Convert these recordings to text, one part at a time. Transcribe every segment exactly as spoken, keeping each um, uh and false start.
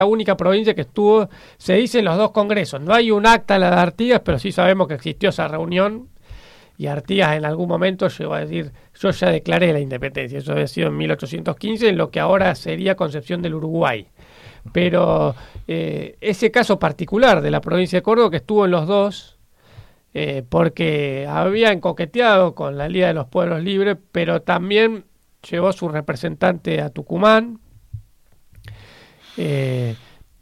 la única provincia que estuvo, se dice, en los dos congresos. No hay un acta de la de Artigas, pero sí sabemos que existió esa reunión. Y Artigas en algún momento llegó a decir, yo ya declaré la independencia. Eso había sido en mil ochocientos quince, en lo que ahora sería Concepción del Uruguay. Pero eh, ese caso particular de la provincia de Córdoba, que estuvo en los dos, eh, porque habían coqueteado con la Liga de los Pueblos Libres, pero también llevó su representante a Tucumán, eh,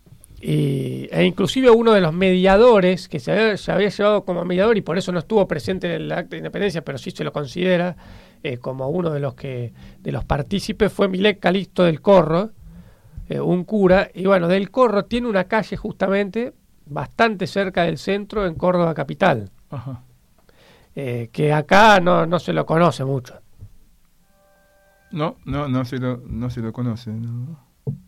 y, e inclusive uno de los mediadores, que se había, se había llevado como mediador y por eso no estuvo presente en el acta de independencia, pero sí se lo considera eh, como uno de los que de los partícipes, fue Milek Calixto del Corro, eh, un cura. Y bueno, del Corro tiene una calle justamente bastante cerca del centro, en Córdoba capital. Ajá. Eh, que acá no, no se lo conoce mucho. No, no, no se lo, no se lo conoce, ¿no?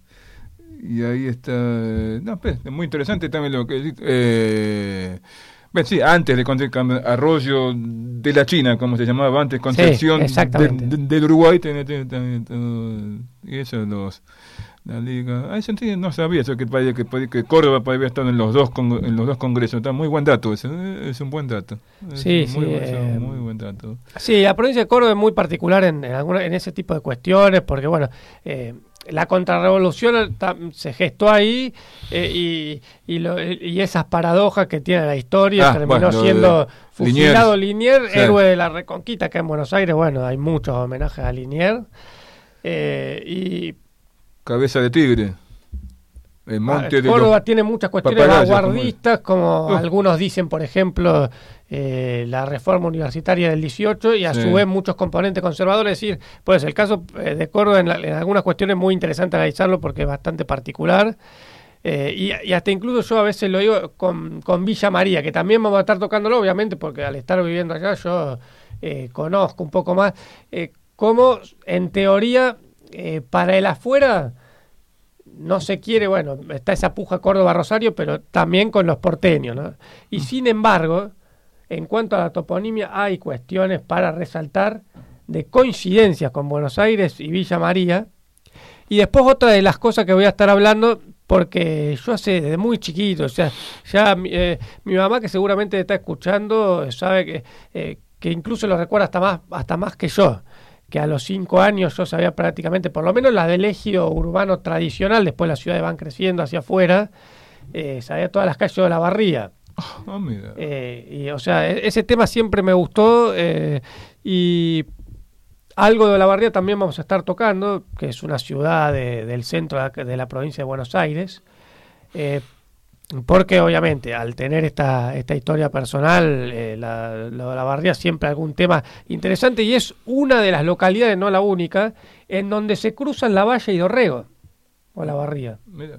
Y ahí está, no, pues, es muy interesante también lo que eh, bueno, sí, antes de Arroyo de la China, como se llamaba antes, Concepción sí, de, de, del Uruguay, ten, ten, ten, ten, y eso los la liga, ah, eso no sabía eso que que, que Córdoba podía estar en los dos con, en los dos congresos. Está muy buen dato ese, es un buen dato. Es sí, muy, sí, buen, eh, muy buen dato. Sí, la provincia de Córdoba es muy particular en en, alguna, en ese tipo de cuestiones, porque bueno, eh, la contrarrevolución se gestó ahí, eh, y, y, lo, y esas paradojas que tiene la historia, ah, terminó bueno, siendo fusilado Liniers, sí. Héroe de la Reconquista, acá en Buenos Aires. Bueno, hay muchos homenajes a Liniers, eh, y Cabeza de Tigre. El monte ah, de Córdoba los tiene muchas cuestiones vanguardistas, como, como uh. algunos dicen, por ejemplo, eh, la reforma universitaria del dieciocho, y a sí. su vez muchos componentes conservadores. Es decir, pues el caso eh, de Córdoba en, la, en algunas cuestiones es muy interesante analizarlo porque es bastante particular. Eh, y, y hasta incluso yo a veces lo digo con, con Villa María, que también vamos a estar tocándolo, obviamente, porque al estar viviendo allá yo eh, conozco un poco más eh, cómo, en teoría, eh, para el afuera no se quiere, bueno, está esa puja Córdoba-Rosario, pero también con los porteños, ¿no? Y sin embargo, en cuanto a la toponimia, hay cuestiones para resaltar de coincidencias con Buenos Aires y Villa María. Y después otra de las cosas que voy a estar hablando, porque yo hace desde muy chiquito, o sea, ya eh, mi mamá, que seguramente está escuchando, sabe que, eh, que incluso lo recuerda hasta más, hasta más que yo, que a los cinco años yo sabía prácticamente, por lo menos la del ejido urbano tradicional. Después las ciudades van creciendo hacia afuera, eh, sabía todas las calles de la Barría. Oh, mira. Eh, y, o sea, ese tema siempre me gustó, eh, y algo de la Barría también vamos a estar tocando, que es una ciudad de, del centro de la, de la provincia de Buenos Aires, eh, porque obviamente al tener esta esta historia personal, eh, la, la, la Barría siempre algún tema interesante, y es una de las localidades, no la única, en donde se cruzan La Valle y Dorrego, o la Barría. Mira.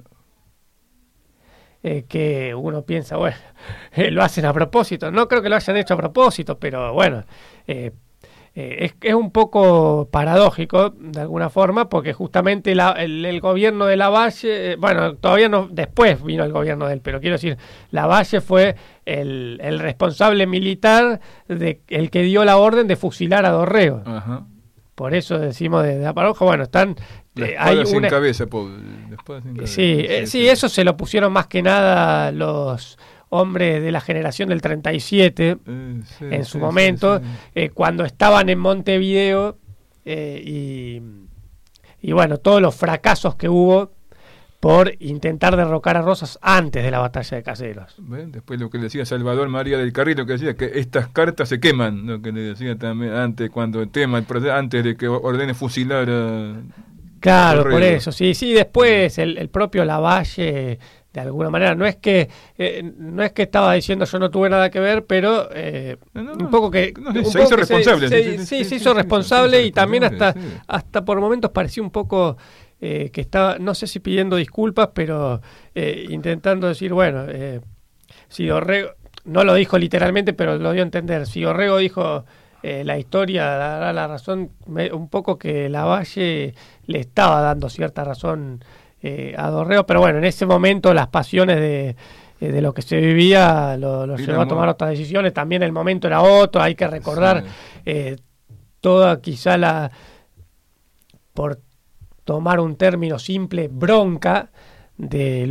Eh, que uno piensa, bueno, eh, lo hacen a propósito. No creo que lo hayan hecho a propósito, pero bueno, eh, Eh, es, es un poco paradójico de alguna forma, porque justamente la, el, el gobierno de Lavalle, eh, bueno, todavía no, después vino el gobierno de él, pero quiero decir, Lavalle fue el, el responsable militar, de el que dio la orden de fusilar a Dorrego. Ajá. Por eso decimos de, de la paradoja, bueno, están... Eh, hay sin una, cabeza, pobre. Sin cabeza. Sí, eh, sí, eso se lo pusieron más que nada los hombres de la generación del treinta y siete, eh, sí, en su sí, momento, sí, sí. Eh, cuando estaban en Montevideo, eh, y, y bueno, todos los fracasos que hubo por intentar derrocar a Rosas antes de la batalla de Caseros. ¿Ven? Después lo que le decía Salvador María del Carril, que decía que estas cartas se queman, lo que le decía también antes, cuando el tema, antes de que ordene fusilar a... Claro, por eso, sí, sí, después el, el propio Lavalle, de alguna manera, no es que eh, no es que estaba diciendo yo no tuve nada que ver, pero eh, no, no, un poco que no, un se poco hizo que responsable, se, sí, se, sí, sí, sí, se sí, hizo sí, responsable, sí, sí, y también hasta sí. hasta por momentos parecía un poco eh, que estaba, no sé si pidiendo disculpas, pero eh, intentando decir, bueno, eh, si Dorrego, no lo dijo literalmente, pero lo dio a entender, si Dorrego dijo eh, la historia dará la razón, me, un poco que Lavalle le estaba dando cierta razón eh, a Dorrego, pero bueno, en ese momento las pasiones de, eh, de lo que se vivía lo, lo llevó a tomar otras decisiones. También el momento era otro, hay que recordar sí. eh, toda quizá la, por tomar un término simple, bronca de